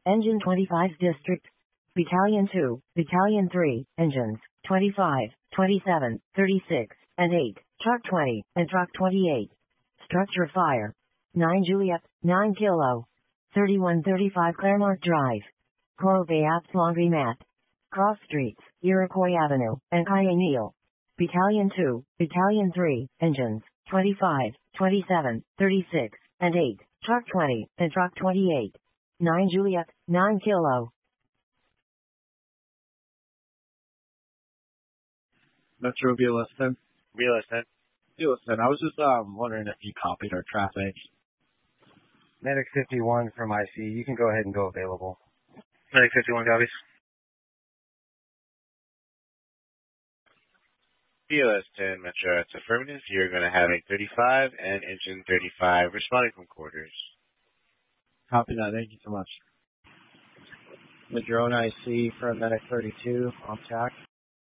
Engine 25 District. Battalion 2, Battalion 3, Engines 25, 27, 36, and 8, Truck 20, and Truck 28. Structure fire. 9 Juliet, 9 Kilo. 3135 Claremont Drive. Coral Bay Apps Laundromat. Cross Streets, Iroquois Avenue, and Pioneer. Battalion 2, Battalion 3, Engines 25, 27, 36, and 8, Truck 20, and Truck 28. 9 Juliet, 9 Kilo. Metro BLS 10. BLS 10. BLS 10. I was just wondering if you copied our traffic. Medic 51 from IC. You can go ahead and go available. Medic 51 copies. BLS 10 Metro, it's affirmative. You're going to have a 35 and engine 35 responding from quarters. Copy that. Thank you so much. The drone IC from Medic 32 on TAC.